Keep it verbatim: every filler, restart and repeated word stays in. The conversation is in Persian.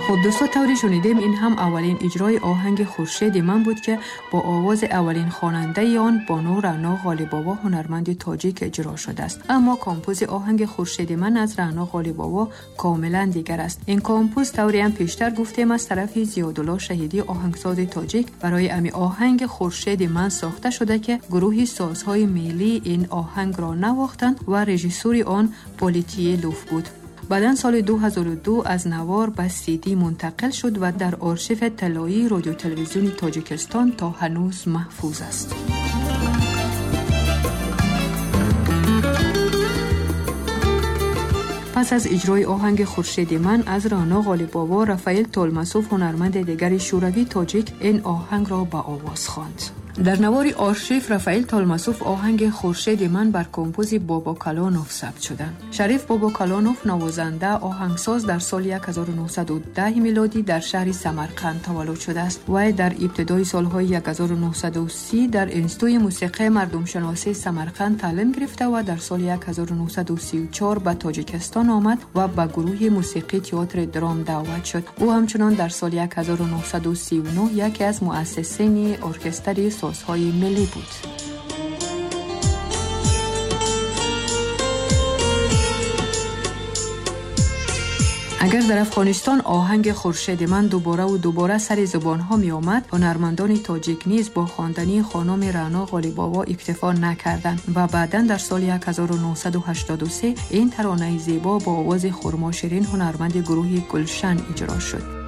خب دوستا طوری شنیدیم این هم اولین اجرای آهنگ خورشید من بود که با آواز اولین خواننده آن بانو رعنا قالیباوا هنرمند تاجیک اجرا شده است. اما کامپوز آهنگ خورشید من از رعنا قالیباوا کاملا دیگر است. این کامپوز طوری هم پیشتر گفتیم از طرف زیادالله شهیدی آهنگساز تاجیک برای امی آهنگ خورشید من ساخته شده که گروه سازهای ملی این آهنگ را نواختند و رژیسور آن پولیتیه لوف بود. بعداً سال دو هزار و دو از نوار به سی دی منتقل شد و در آرشیو طلایی رادیو تلویزیون تاجیکستان تا هنوز محفوظ است. پس از اجرای آهنگ خورشید من از رعنا قالیباوا، رفائیل طلمسوف هنرمند دیگر شوروی تاجیک این آهنگ را به آواز خواند. در نوار آرشیو رفائیل طلمسوف آهنگ خورشید من بر کمپوز بابا کلانوف ثبت شده. شریف بابا کلانوف نوازنده آهنگساز در سال هزار و نهصد و ده میلادی در شهر سمرقند تولد شده است. وی در ابتدای سالهای هزار و نهصد و سی در انستیتوی موسیقی مردم شناسی سمرقند تعلیم گرفته و در سال هزار و نهصد و سی و چهار به تاجیکستان آمد و به گروه موسیقی تئاتر درام دعوت شد. او همچنان در سال هزار و نهصد و سی و نه یکی از مؤسسین ارکستر سازهای ملی بود. اگر در افغانستان آهنگ خورشید من دوباره و دوباره سر زبان ها می آمد، هنرمندان تاجیک نیز با خواندنی خانم رعنا قالیباوا اکتفا نکردند و بعداً در سال هزار و نهصد و هشتاد و سه این ترانه زیبا با آواز خرما شیرین هنرمند گروه گلشن اجرا شد.